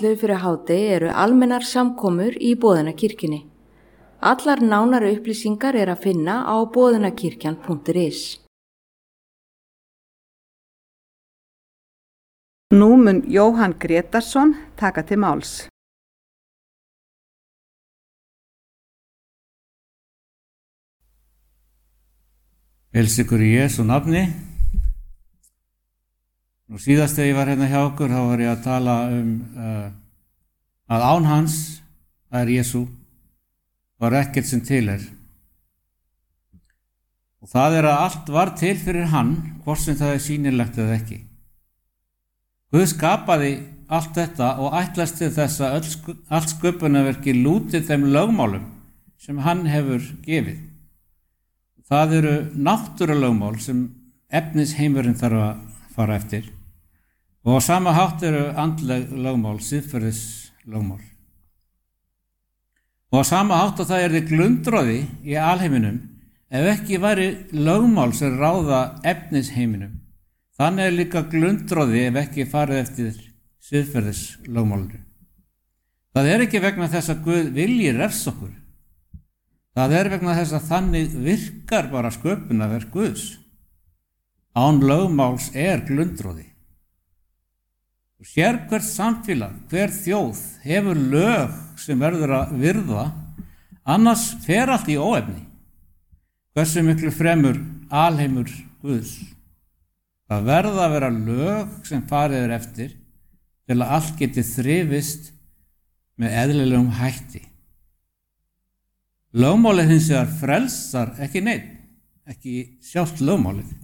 11 fyrir hádegi eru almennar samkomur í Boðunarkirkjunni. Allar nánari upplýsingar er að finna á boðunarkirkjan.is. Nú mun Jóhann Grétarsson taka til máls. Heilsa ykkur í Jesú nafni. Nú síðast þegar ég var hérna hjá okkur, þá var ég að tala að án hans, það Jesú, var ekkert sem til Og það að allt var til fyrir hann, hvort sem það sýnilegt eða ekki. Guð skapaði allt þetta og ætlast til þess að allt sköpunarverki lúti þeim lögmálum sem hann hefur gefið. Það eru náttúrulögmál sem efnisheimurinn þarf að fara eftir og á sama hátt eru andleg lögmál, siðferðislögmál. Og á sama hátt að það glundroði í alheiminum ef ekki væri lögmál sem ráða efnisheiminum. Þannig líka glundroði ef ekki farið eftir siðferðislögmálinu. Það ekki vegna þess að Guð vilji refsa okkur. Það vegna þess að þannig virkar bara sköpunarverk Guðs. Án lögmáls glundroði. Og sérhvert samfélag, hver þjóð hefur lög sem verður að virða, annars fer allt í óefni. Hversu miklu fremur alheimur Guðs. Það verða að vera lög sem farið eftir til að allt geti þrifist með eðlilegum hætti. Lögmálið hins vegar frelsar ekki neitt, ekki sjálft lögmálið.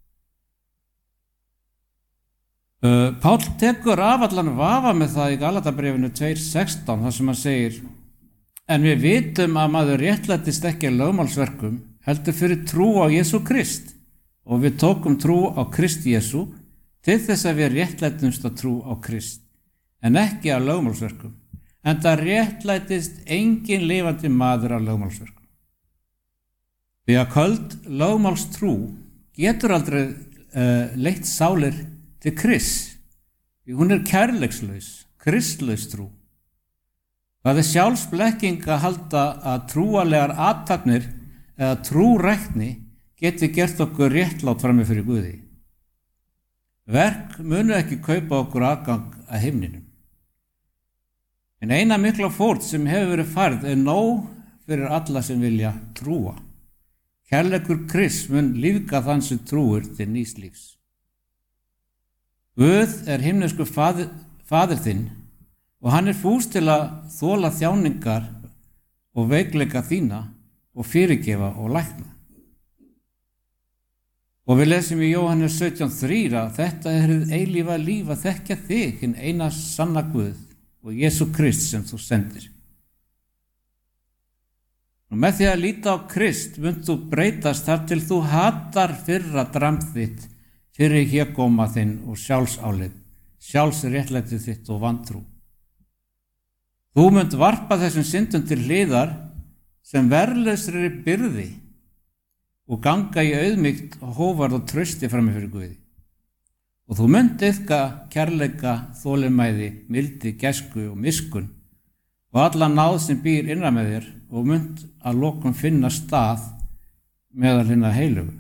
Páll tekur af allan vafa með það í Galatabréfinu 2:16 þar sem hann segir: En við vitum að maður réttlætist ekki að lögmálsverkum, heldur fyrir trú á Jesú Krist, og við tókum trú á Krist Jesú til þess að við réttlætumst að trú á Krist, en ekki að lögmálsverkum. En það réttlætist engin lifandi maður af lögmálsverkum. Því að köld lögmálstrú getur aldrei leitt sálir til Krists, því hún kærleikslaus, kristlaus trú. Það sjálfsblekking að halda að trúalegar athafnir eða trúrækni geti gert okkur réttlátt frammi fyrir Guði. Verk munu ekki kaupa okkur aðgang að himninum. En eina mikla fórn sem hefur verið færð nóg fyrir alla sem vilja trúa. Kærleikur Krists mun lífga þann sem trúir til nýs lífs. Guð himneskur faðir þinn og hann fús til að þola þjáningar og veikleika þína og fyrirgefa og lækna. Og við lesum í Jóhannes 17:3 að þetta hið eilífa líf að þekkja þig, hinn eina sanna Guð og Jesú Krist sem þú sendir. Og með því að líta á Krist munt þú breytast þar til þú hatar fyrra dramb þitt, fyrir hégóma þinn og sjálfsálið, sjálfsréttlætið þitt og vantrú. Þú munt varpa þessum syndum til hliðar sem verðlausri byrði og ganga í auðmýkt og hóvarð og trausti frammi fyrir Guði. Og þú munt iðka kærleika, þolinmæði, mildi, gæsku og miskun og alla náð sem býr innra með þér og munt að lokum finna stað meðal hinna heilugu.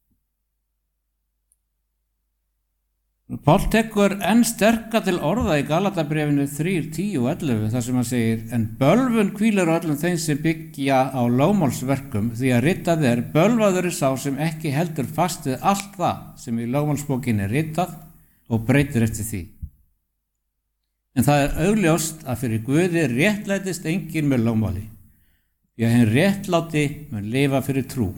Páll tekur enn sterka til orða í Galatabréfinu 3:10 og 11 þar sem hann segir: En bölvun hvílir á öllum þeim sem byggja á lögmálsverkum, því að ritað bölvaður sá sem ekki heldur fast við allt það sem í lögmálsbókinni ritað og breytir eftir því. En það augljóst að fyrir Guði réttlætist enginn með lögmáli, því að hinn réttláti mun lifa fyrir trú.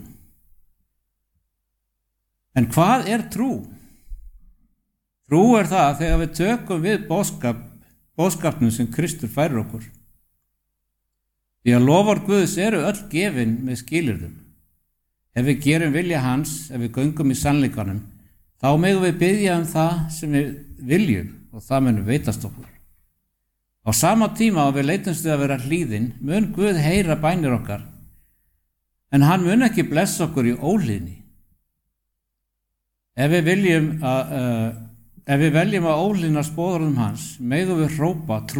En hvað trú? Trú það þegar við tökum við boðskapnum sem Kristur færir okkur. Því að lofar Guðs öll gefin með skilyrðum. Ef við gerum vilja hans, ef við göngum í sannleikanum, þá megum við biðja það sem við viljum og það mun veitast okkur. Á sama tíma og við leitumst við að vera hlýðin, mun Guð heyra bænir okkar, en hann mun ekki blessa okkur í óhlýðni. Ef við veljum að óhlýðna spóðorðum hans, megum við hrópa trú